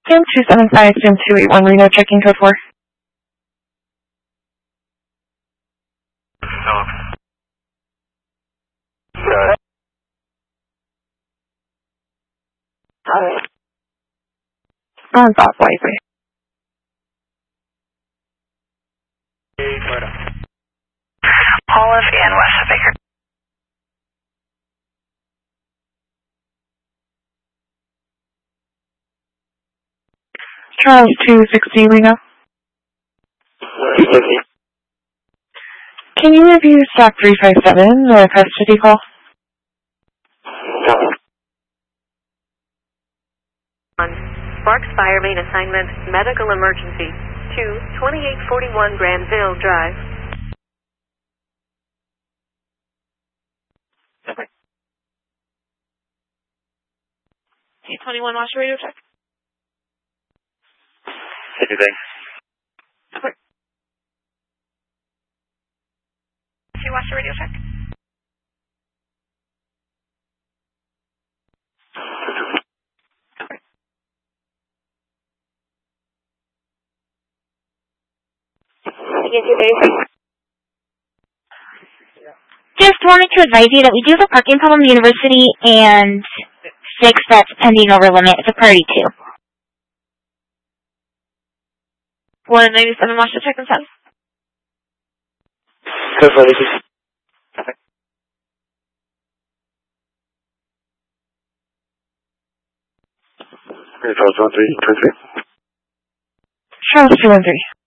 Sam 275, Sam 281, Reno, checking code 4. On off Wi-Fi. Olive and west of Baker. Charles 260, Reno. Can you review stock 357, the custody call? Sparks Fire Main Assignment, Medical Emergency, 2841 Granville Drive. Okay. 821, watch the radio check. Anything? Okay. Can you watch the radio check? Just wanted to advise you that we do have a parking problem at the university and 6 that's pending over limit. It's a priority 2. 197, watch the check and send. Code 4, this is... Okay. Charles 13, turn 3. Charles 213.